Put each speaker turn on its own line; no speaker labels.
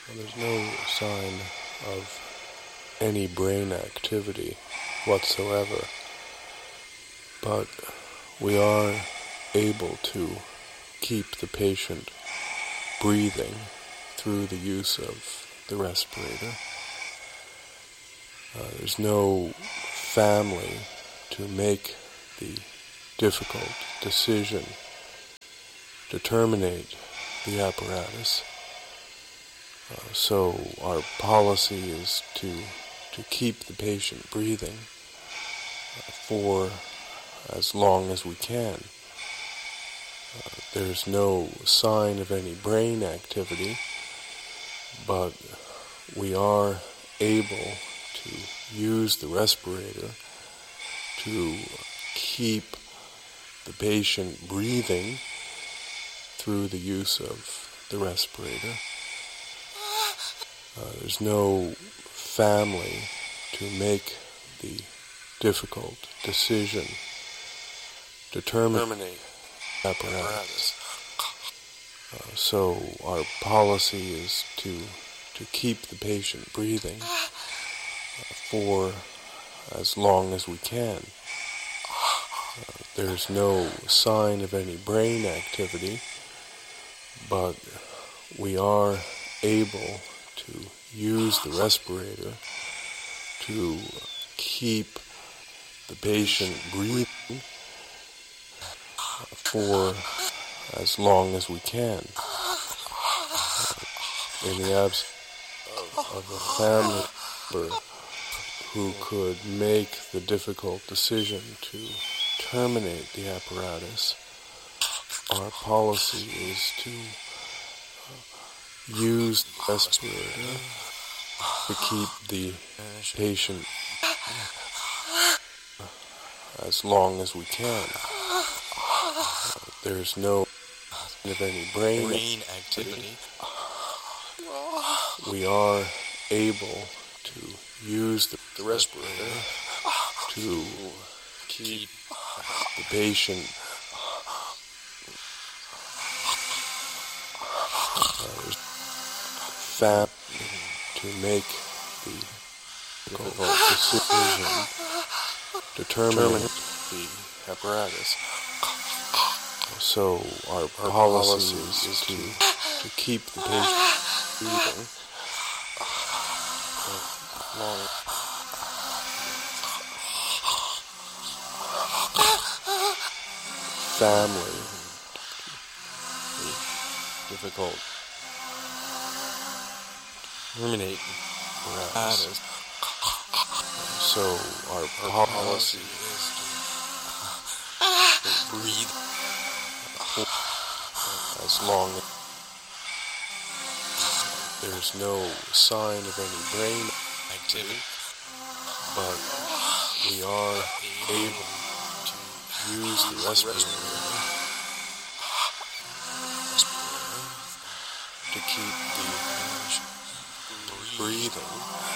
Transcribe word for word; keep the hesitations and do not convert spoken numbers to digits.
Well, there's no sign of any brain activity whatsoever, but we are able to keep the patient breathing through the use of the respirator. Uh, there's no family to make the difficult decision to terminate the apparatus. Uh, so our policy is to to keep the patient breathing uh, for as long as we can. Uh, there's no sign of any brain activity, but we are able to use the respirator to keep the patient breathing through the use of the respirator. Uh, there's no family to make the difficult decision to terminate the apparatus. Uh, so our policy is to to keep the patient breathing uh, for as long as we can. Uh, there's no sign of any brain activity, but we are able to use the respirator to keep the patient breathing for as long as we can. In the absence of a family member who could make the difficult decision to terminate the apparatus, our policy is to use the respirator to keep the patient as long as we can. There's no of any brain,
brain activity.
We are able to use the, the respirator to keep the patient uh, fat to make the difficult decision to terminate the apparatus. So our, our policy is, is to to keep the patient breathing long. Family difficult terminate apparatus. So our, our policy is to breathe as long as there's no sign of any brain activity, but we are able to use the respirator to keep the breathing